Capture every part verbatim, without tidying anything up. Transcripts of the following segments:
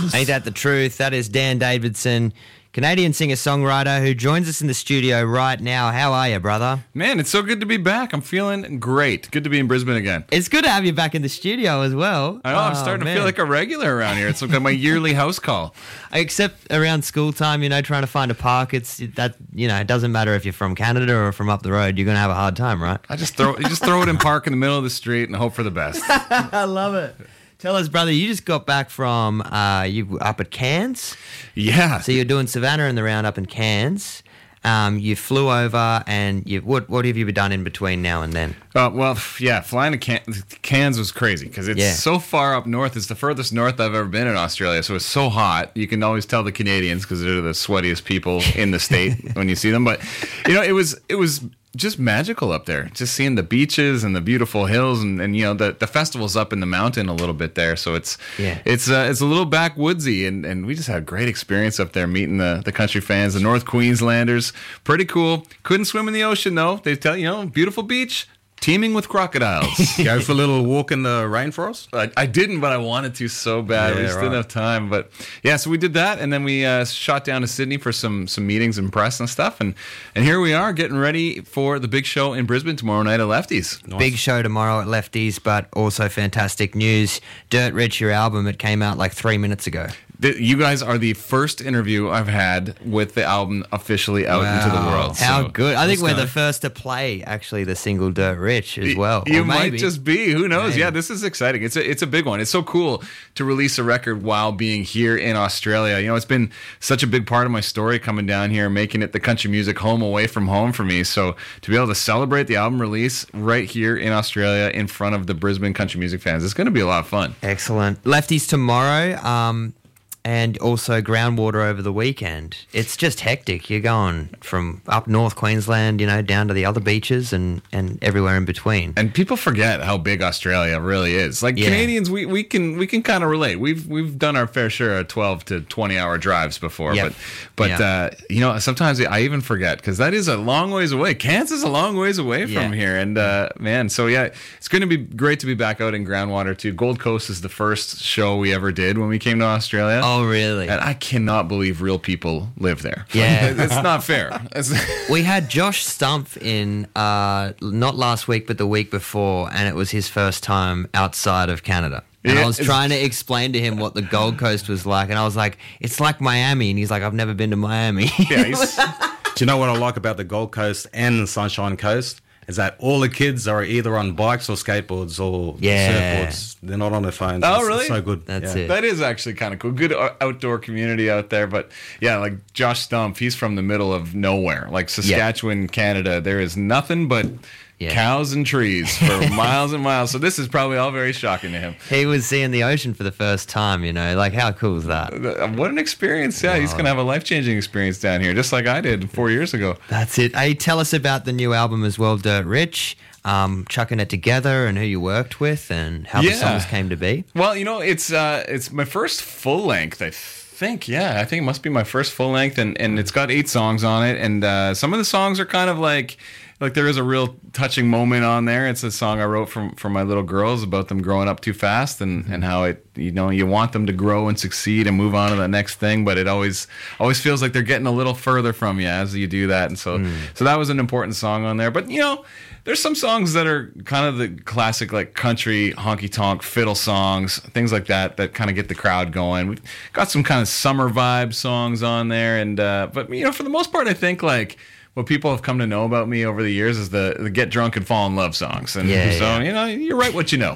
news. Ain't that the truth? That is Dan Davidson, Canadian singer-songwriter who joins us in the studio right now. How are you, brother? Man, it's so good to be back. I'm feeling great. Good to be in Brisbane again. It's good to have you back in the studio as well. I know, I'm Oh, starting man. to feel like a regular around here. It's like my yearly house call. Except around school time, you know, trying to find a park. It's that, you know, it doesn't matter if you're from Canada or from up the road. You're going to have a hard time, right? I just throw you just throw it in park in the middle of the street and hope for the best. I love it. Tell us, brother, you just got back from, uh, you were up at Cairns. Yeah. So you're doing Savannah and the round up in Cairns. Um, you flew over and you what what have you done in between now and then? Uh, well, yeah, flying to Can- Cairns was crazy because it's Yeah. so far up north. It's the furthest north I've ever been in Australia, so it's so hot. You can always tell the Canadians because they're the sweatiest people in the state when you see them. But you know, it was it was just magical up there. Just seeing the beaches and the beautiful hills, and, and you know the, the festival's up in the mountain a little bit there, so it's Yeah. it's uh, it's a little backwoodsy, and, and we just had a great experience up there meeting the, the country fans, the North Queenslanders. Pretty cool. Couldn't swim in the ocean though. They tell you, you know, beautiful beach. Teeming with crocodiles. Go for a little walk in the rainforest? I, I didn't, but I wanted to so bad. we Yeah, just right. didn't have time. But yeah, so we did that, and then we uh, shot down to Sydney for some some meetings and press and stuff. And and here we are getting ready for the big show in Brisbane tomorrow night at Lefties. Nice. Big show tomorrow at Lefties, but also fantastic news. Dirt Rich, your album, it came out like three minutes ago. Th- You guys are the first interview I've had with the album officially out into the Wow. world. How So good. I think let's we're go. the first to play, actually, the single Dirt Rich as Y- well. You Or might maybe. just be. Who knows? Maybe. Yeah, this is exciting. It's a it's a big one. It's so cool to release a record while being here in Australia. You know, it's been such a big part of my story coming down here, making it the country music home away from home for me. So to be able to celebrate the album release right here in Australia in front of the Brisbane country music fans, it's going to be a lot of fun. Excellent. Lefties tomorrow, um, and also Groundwater over the weekend. It's just hectic. You're going from up north Queensland, you know, down to the other beaches and, and everywhere in between. And people forget how big Australia really is. Like Yeah. Canadians, we, we can we can kind of relate. We've we've done our fair share of twelve to twenty hour drives before. Yep. But but Yeah. uh, you know, sometimes I even forget because that is a long ways away. Cairns is a long ways away from Yeah. here. And uh, man, so yeah, it's going to be great to be back out in Groundwater too. Gold Coast is the first show we ever did when we came to Australia. Oh, really? And I cannot believe real people live there. Yeah. Like, it's not fair. It's- We had Josh Stumpf in uh, not last week, but the week before, and it was his first time outside of Canada. And Yeah, I was it's- trying to explain to him what the Gold Coast was like, and I was like, it's like Miami. And he's like, I've never been to Miami. yeah, he's, Do you know what I like about the Gold Coast and the Sunshine Coast? Is that all the kids are either on bikes or skateboards or Yeah. surfboards. They're not on their phones. Oh, It's- really? It's so good. That's Yeah. it. That is actually kind of cool. Good o- outdoor community out there. But yeah, like Josh Stumpf, he's from the middle of nowhere. Like Saskatchewan, Canada, there is nothing but Yeah. cows and trees for miles and miles. So this is probably all very shocking to him. He was seeing the ocean for the first time, you know, like how cool is that? Uh, What an experience. Yeah, he's going to have a life-changing experience down here, just like I did four years ago. That's it. Hey, tell us about the new album as well, Dirt Rich, um, chucking it together and who you worked with and how the Yeah. songs came to be. Well, you know, it's uh, it's my first full length, I think. Yeah, I think it must be my first full length, and, and it's got eight songs on it, and uh, some of the songs are kind of like like there is a real touching moment on there. It's a song I wrote from for my little girls about them growing up too fast, and, and how it you know you want them to grow and succeed and move on to the next thing, but it always always feels like they're getting a little further from you as you do that, and so so that was an important song on there. But you know. There's some songs that are kind of the classic, like country, honky tonk, fiddle songs, things like that, that kind of get the crowd going. We've got some kind of summer vibe songs on there, and uh, but you know, for the most part, I think like what people have come to know about me over the years is the, the get drunk and fall in love songs. And Yeah, so yeah. you know, you're right what you know.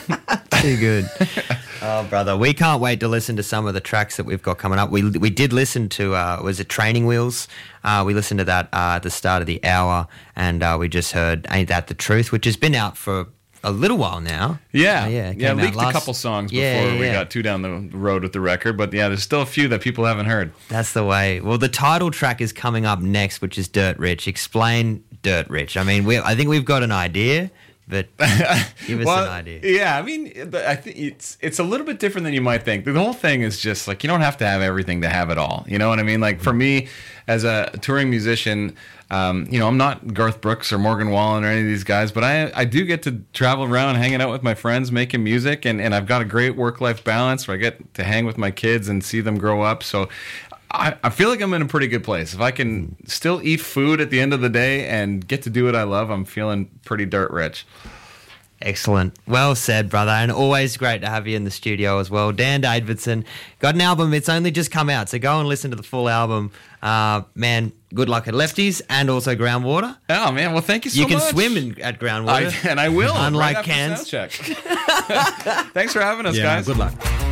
Too good. Oh, brother, we can't wait to listen to some of the tracks that we've got coming up. We we did listen to, uh, was it Training Wheels? Uh, we listened to that uh, at the start of the hour, and uh, we just heard Ain't That the Truth, which has been out for a little while now. Yeah, Uh, yeah, it yeah. came out Leaked last- a couple songs before Yeah, yeah, we yeah. got too down the road with the record, but yeah, there's still a few that people haven't heard. That's the way. Well, the title track is coming up next, which is Dirt Rich. Explain Dirt Rich. I mean, we I think we've got an idea, but give us well, an idea. Yeah, I mean, I think it's it's a little bit different than you might think. The whole thing is just like you don't have to have everything to have it all. You know what I mean? Like for me, as a touring musician, um, you know, I'm not Garth Brooks or Morgan Wallen or any of these guys, but I I do get to travel around, hanging out with my friends, making music, and, and I've got a great work life balance where I get to hang with my kids and see them grow up. So. I, I feel like I'm in a pretty good place. If I can still eat food at the end of the day and get to do what I love, I'm feeling pretty dirt rich. Excellent. Well said, brother. And always great to have you in the studio as well. Dan Davidson, got an album. It's only just come out, so go and listen to the full album. Uh, man, good luck at Lefties and also Groundwater. Oh, man. Well, thank you so much. You can much. swim in, at Groundwater. I, and I will. Unlike right cans. Thanks for having us, yeah, guys. Good luck.